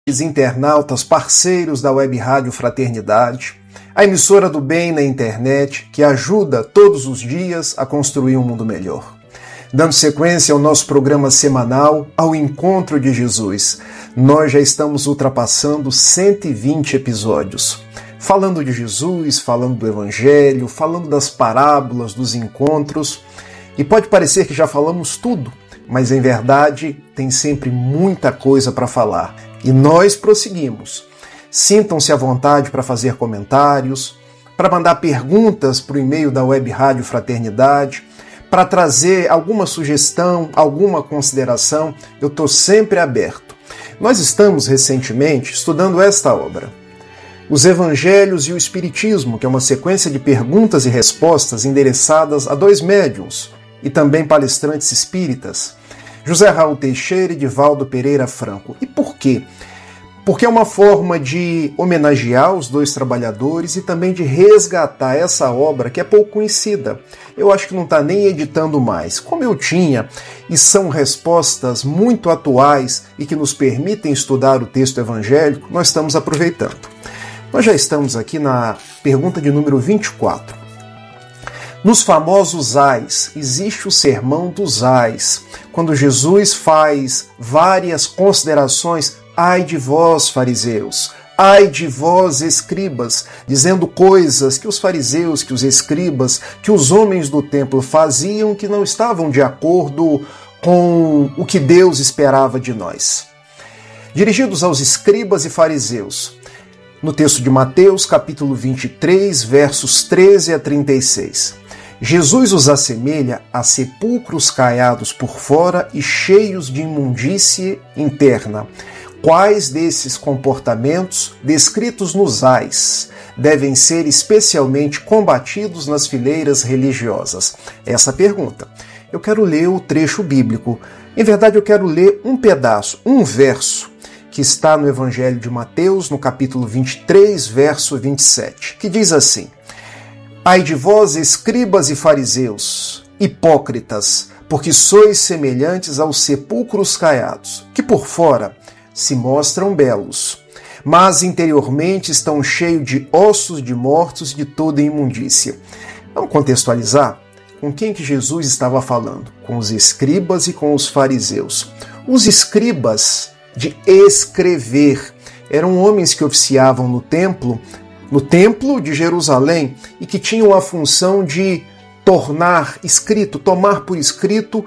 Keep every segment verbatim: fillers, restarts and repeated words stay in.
Internautas, parceiros da Web Rádio Fraternidade, a emissora do bem na internet que ajuda todos os dias a construir um mundo melhor. Dando sequência ao nosso programa semanal, ao Encontro de Jesus, nós já estamos ultrapassando cento e vinte episódios, falando de Jesus, falando do Evangelho, falando das parábolas, dos encontros, e pode parecer que já falamos tudo, mas em verdade tem sempre muita coisa para falar. E nós prosseguimos. Sintam-se à vontade para fazer comentários, para mandar perguntas para o e-mail da Web Rádio Fraternidade, para trazer alguma sugestão, alguma consideração. Eu estou sempre aberto. Nós estamos recentemente estudando esta obra, Os Evangelhos e o Espiritismo, que é uma sequência de perguntas e respostas endereçadas a dois médiuns e também palestrantes espíritas, José Raul Teixeira e Divaldo Pereira Franco. E por quê? Porque é uma forma de homenagear os dois trabalhadores e também de resgatar essa obra que é pouco conhecida. Eu acho que não está nem editando mais. Como eu tinha, e são respostas muito atuais e que nos permitem estudar o texto evangélico, nós estamos aproveitando. Nós já estamos aqui na pergunta de número vinte e quatro. Nos famosos ais, existe o sermão dos ais, quando Jesus faz várias considerações, ai de vós, fariseus, ai de vós, escribas, dizendo coisas que os fariseus, que os escribas, que os homens do templo faziam que não estavam de acordo com o que Deus esperava de nós. Dirigidos aos escribas e fariseus, no texto de Mateus, capítulo vinte e três, versos treze a trinta e seis. Jesus os assemelha a sepulcros caiados por fora e cheios de imundície interna. Quais desses comportamentos, descritos nos ais, devem ser especialmente combatidos nas fileiras religiosas? Essa pergunta. Eu quero ler o trecho bíblico. Em verdade, eu quero ler um pedaço, um verso, que está no Evangelho de Mateus, no capítulo vinte e três, verso vinte e sete, que diz assim: ai de vós, escribas e fariseus, hipócritas, porque sois semelhantes aos sepulcros caiados, que por fora se mostram belos, mas interiormente estão cheios de ossos de mortos e de toda imundícia. Vamos contextualizar? Com quem que Jesus estava falando? Com os escribas e com os fariseus. Os escribas de escrever eram homens que oficiavam no templo, no templo de Jerusalém, e que tinham a função de tornar escrito, tomar por escrito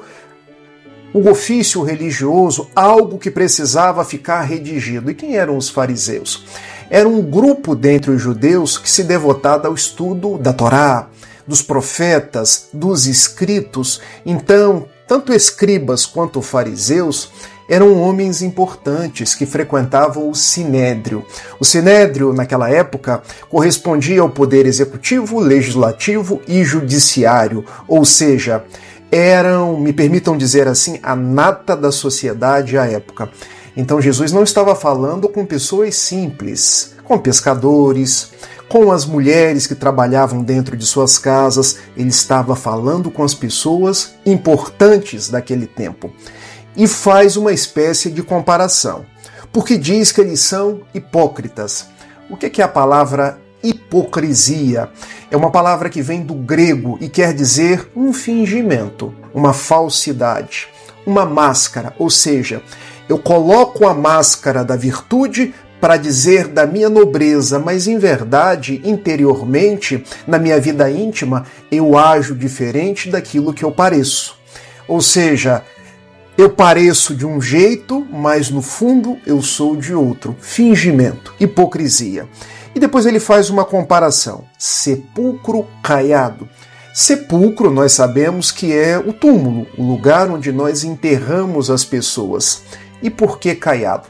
o ofício religioso, algo que precisava ficar redigido. E quem eram os fariseus? Era um grupo dentre os judeus que se devotava ao estudo da Torá, dos profetas, dos escritos. Então, tanto escribas quanto fariseus eram homens importantes que frequentavam o Sinédrio. O Sinédrio, naquela época, correspondia ao poder executivo, legislativo e judiciário, ou seja, eram, me permitam dizer assim, a nata da sociedade à época. Então Jesus não estava falando com pessoas simples, com pescadores, com as mulheres que trabalhavam dentro de suas casas. Ele estava falando com as pessoas importantes daquele tempo. E faz uma espécie de comparação, porque diz que eles são hipócritas. O que é a palavra hipocrisia? É uma palavra que vem do grego e quer dizer um fingimento, uma falsidade, uma máscara, ou seja, eu coloco a máscara da virtude para dizer da minha nobreza, mas em verdade, interiormente, na minha vida íntima, eu ajo diferente daquilo que eu pareço. Ou seja, eu pareço de um jeito, mas no fundo eu sou de outro. Fingimento, hipocrisia. E depois ele faz uma comparação. Sepulcro caiado. Sepulcro, nós sabemos que é o túmulo, o lugar onde nós enterramos as pessoas. E por que caiado?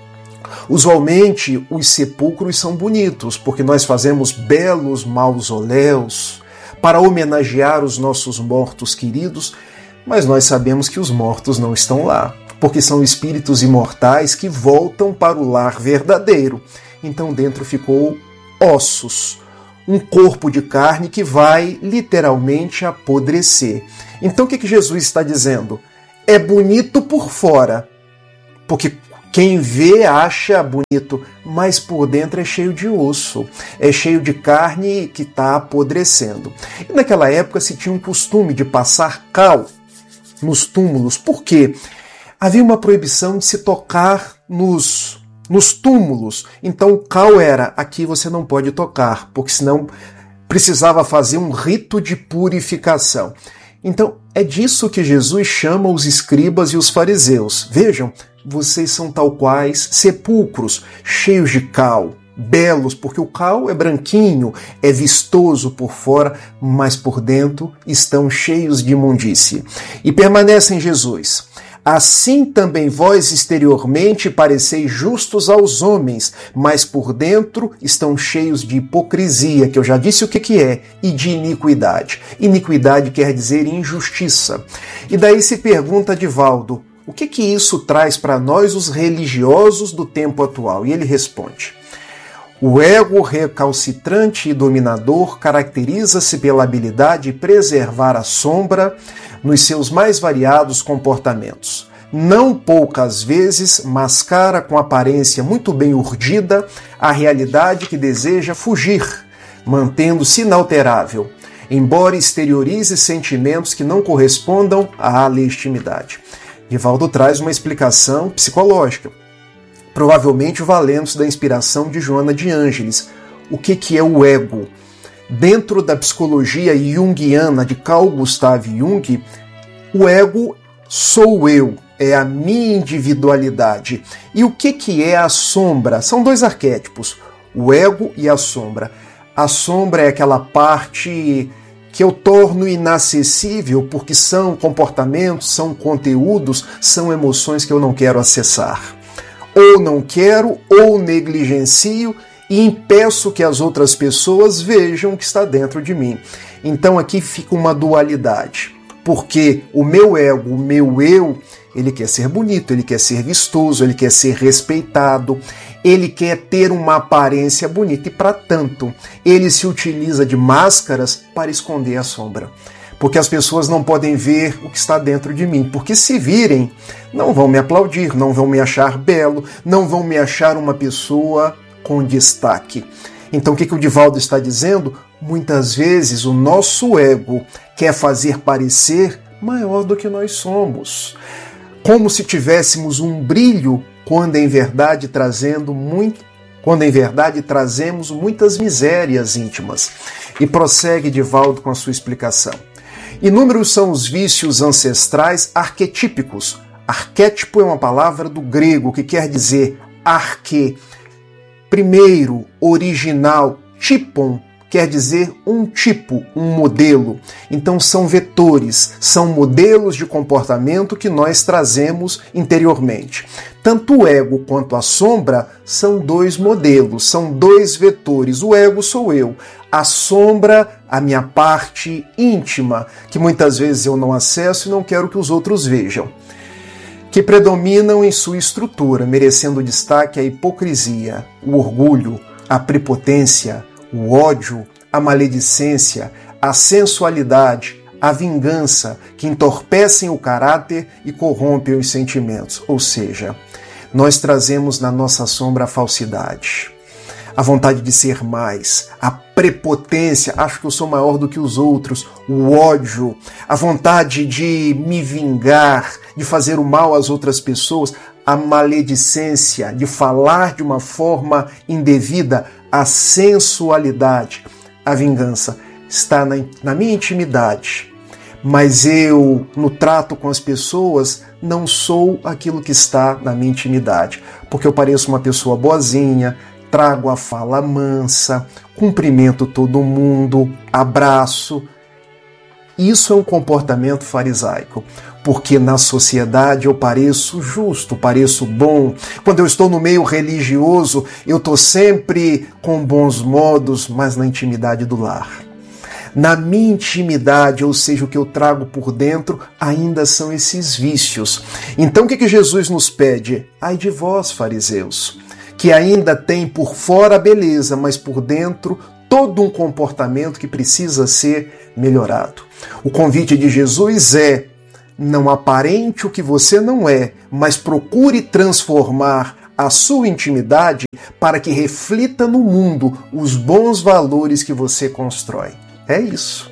Usualmente os sepulcros são bonitos, porque nós fazemos belos mausoléus para homenagear os nossos mortos queridos, mas nós sabemos que os mortos não estão lá, porque são espíritos imortais que voltam para o lar verdadeiro. Então dentro ficou ossos, um corpo de carne que vai literalmente apodrecer. Então o que, que Jesus está dizendo? É bonito por fora, porque Quem vê acha bonito, mas por dentro é cheio de osso, é cheio de carne que está apodrecendo. E naquela época se tinha um costume de passar cal nos túmulos. Por quê? Havia uma proibição de se tocar nos, nos túmulos. Então o cal era, aqui você não pode tocar, porque senão precisava fazer um rito de purificação. Então é disso que Jesus chama os escribas e os fariseus. Vejam, vocês são tal quais sepulcros, cheios de cal, belos, porque o cal é branquinho, é vistoso por fora, mas por dentro estão cheios de imundície. E permanecem em Jesus. Assim também vós exteriormente pareceis justos aos homens, mas por dentro estão cheios de hipocrisia, que eu já disse o que que é, e de iniquidade. Iniquidade quer dizer injustiça. E daí se pergunta Divaldo, o que que isso traz para nós, os religiosos do tempo atual? E ele responde: o ego recalcitrante e dominador caracteriza-se pela habilidade de preservar a sombra nos seus mais variados comportamentos. Não poucas vezes mascara com aparência muito bem urdida a realidade que deseja fugir, mantendo-se inalterável, embora exteriorize sentimentos que não correspondam à legitimidade. Divaldo traz uma explicação psicológica, provavelmente valendo-se da inspiração de Joana de Ângeles. O que que é o ego? Dentro da psicologia junguiana de Carl Gustav Jung, o ego sou eu, é a minha individualidade. E o que que é a sombra? São dois arquétipos, o ego e a sombra. A sombra é aquela parte que eu torno inacessível porque são comportamentos, são conteúdos, são emoções que eu não quero acessar. Ou não quero, ou negligencio e impeço que as outras pessoas vejam o que está dentro de mim. Então aqui fica uma dualidade, porque o meu ego, o meu eu, ele quer ser bonito, ele quer ser vistoso, ele quer ser respeitado, ele quer ter uma aparência bonita e, para tanto, ele se utiliza de máscaras para esconder a sombra. Porque as pessoas não podem ver o que está dentro de mim, porque se virem, não vão me aplaudir, não vão me achar belo, não vão me achar uma pessoa com destaque. Então o que, que o Divaldo está dizendo? Muitas vezes o nosso ego quer fazer parecer maior do que nós somos, como se tivéssemos um brilho quando em verdade trazendo muito, quando em verdade trazemos muitas misérias íntimas. E prossegue Divaldo com a sua explicação. Inúmeros são os vícios ancestrais arquetípicos. Arquétipo é uma palavra do grego que quer dizer arque, primeiro, original, typon, quer dizer um tipo, um modelo. Então são vetores, são modelos de comportamento que nós trazemos interiormente. Tanto o ego quanto a sombra são dois modelos, são dois vetores. O ego sou eu, a sombra, a minha parte íntima, que muitas vezes eu não acesso e não quero que os outros vejam, que predominam em sua estrutura, merecendo destaque a hipocrisia, o orgulho, a prepotência, o ódio, a maledicência, a sensualidade, a vingança, que entorpecem o caráter e corrompem os sentimentos. Ou seja, nós trazemos na nossa sombra a falsidade, a vontade de ser mais, a prepotência, acho que eu sou maior do que os outros, o ódio, a vontade de me vingar, de fazer o mal às outras pessoas, a maledicência, de falar de uma forma indevida, a sensualidade, a vingança. Está na, na minha intimidade, mas eu, no trato com as pessoas, não sou aquilo que está na minha intimidade, porque eu pareço uma pessoa boazinha, trago a fala mansa, cumprimento todo mundo, abraço. Isso é um comportamento farisaico, porque na sociedade eu pareço justo, pareço bom. Quando eu estou no meio religioso, eu estou sempre com bons modos, mas na intimidade do lar. Na minha intimidade, ou seja, o que eu trago por dentro, ainda são esses vícios. Então o que, que Jesus nos pede? Ai de vós, fariseus, que ainda tem por fora a beleza, mas por dentro todo um comportamento que precisa ser melhorado. O convite de Jesus é: não aparente o que você não é, mas procure transformar a sua intimidade para que reflita no mundo os bons valores que você constrói. É isso.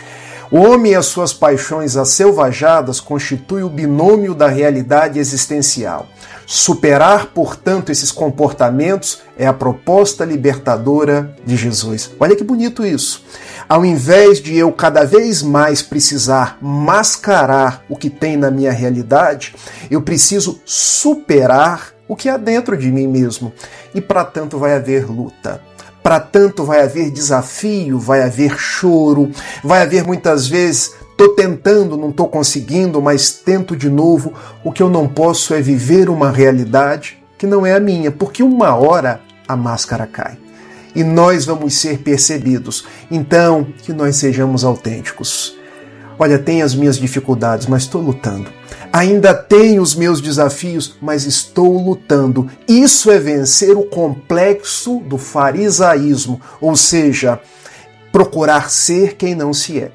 O homem e as suas paixões asselvajadas constituem o binômio da realidade existencial. Superar, portanto, esses comportamentos é a proposta libertadora de Jesus. Olha que bonito isso. Ao invés de eu cada vez mais precisar mascarar o que tem na minha realidade, eu preciso superar o que há dentro de mim mesmo. E para tanto vai haver luta. Para tanto vai haver desafio, vai haver choro, vai haver muitas vezes, estou tentando, não estou conseguindo, mas tento de novo. O que eu não posso é viver uma realidade que não é a minha, porque uma hora a máscara cai. E nós vamos ser percebidos. Então, que nós sejamos autênticos. Olha, tenho as minhas dificuldades, mas estou lutando. Ainda tenho os meus desafios, mas estou lutando. Isso é vencer o complexo do farisaísmo, ou seja, procurar ser quem não se é.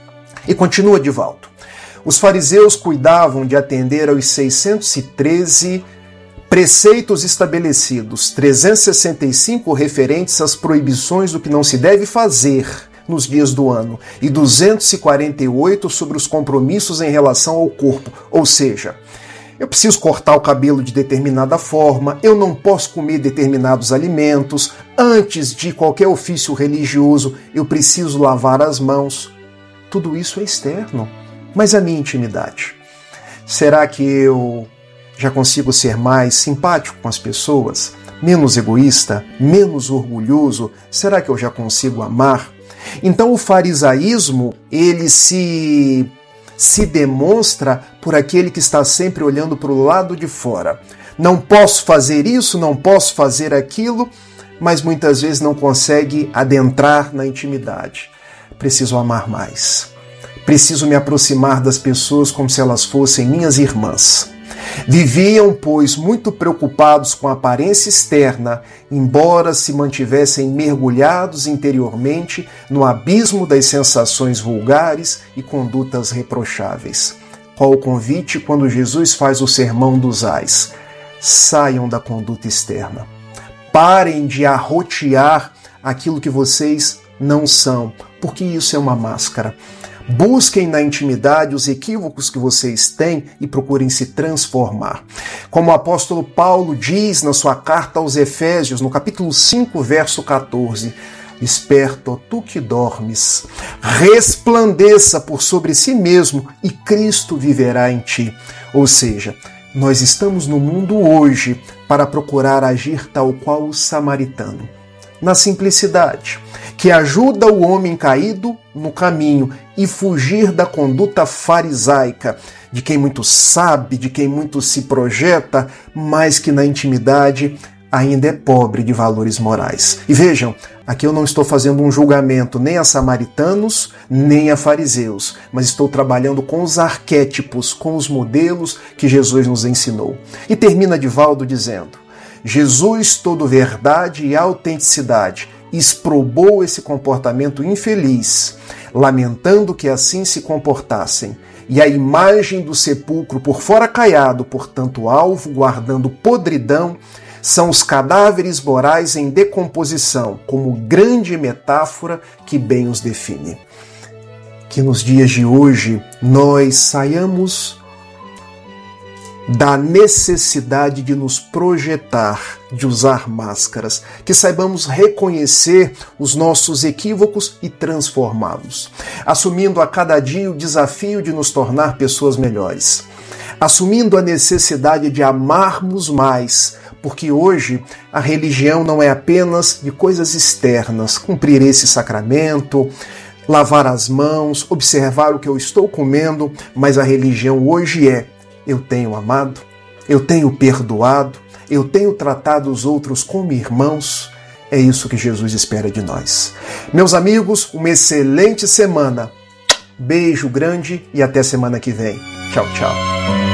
E continua Divaldo. Os fariseus cuidavam de atender aos seiscentos e treze preceitos estabelecidos, trezentos e sessenta e cinco referentes às proibições do que não se deve fazer nos dias do ano, e duzentos e quarenta e oito sobre os compromissos em relação ao corpo, ou seja, eu preciso cortar o cabelo de determinada forma, eu não posso comer determinados alimentos, antes de qualquer ofício religioso eu preciso lavar as mãos. Tudo isso é externo, mas a minha intimidade? Será que eu já consigo ser mais simpático com as pessoas? Menos egoísta? Menos orgulhoso? Será que eu já consigo amar? Então o farisaísmo, ele se, se demonstra por aquele que está sempre olhando para o lado de fora. Não posso fazer isso, não posso fazer aquilo, mas muitas vezes não consegue adentrar na intimidade. Preciso amar mais. Preciso me aproximar das pessoas como se elas fossem minhas irmãs. Viviam, pois, muito preocupados com a aparência externa, embora se mantivessem mergulhados interiormente no abismo das sensações vulgares e condutas reprocháveis. Qual o convite quando Jesus faz o sermão dos ais? Saiam da conduta externa. Parem de arrotear aquilo que vocês não são, porque isso é uma máscara. Busquem na intimidade os equívocos que vocês têm e procurem se transformar. Como o apóstolo Paulo diz na sua carta aos Efésios, no capítulo cinco, verso quatorze, desperta, tu que dormes, resplandeça por sobre si mesmo e Cristo viverá em ti. Ou seja, nós estamos no mundo hoje para procurar agir tal qual o samaritano, na simplicidade, que ajuda o homem caído no caminho e fugir da conduta farisaica, de quem muito sabe, de quem muito se projeta, mas que na intimidade ainda é pobre de valores morais. E vejam, aqui eu não estou fazendo um julgamento nem a samaritanos, nem a fariseus, mas estou trabalhando com os arquétipos, com os modelos que Jesus nos ensinou. E termina Divaldo dizendo: Jesus, todo verdade e autenticidade, exprobou esse comportamento infeliz, lamentando que assim se comportassem, e a imagem do sepulcro por fora caiado, portanto alvo, guardando podridão, são os cadáveres morais em decomposição, como grande metáfora que bem os define. Que nos dias de hoje nós saiamos da necessidade de nos projetar, de usar máscaras, que saibamos reconhecer os nossos equívocos e transformá-los, assumindo a cada dia o desafio de nos tornar pessoas melhores, assumindo a necessidade de amarmos mais, porque hoje a religião não é apenas de coisas externas, cumprir esse sacramento, lavar as mãos, observar o que eu estou comendo, mas a religião hoje é: eu tenho amado, eu tenho perdoado, eu tenho tratado os outros como irmãos. É isso que Jesus espera de nós. Meus amigos, uma excelente semana. Beijo grande e até semana que vem. Tchau, tchau.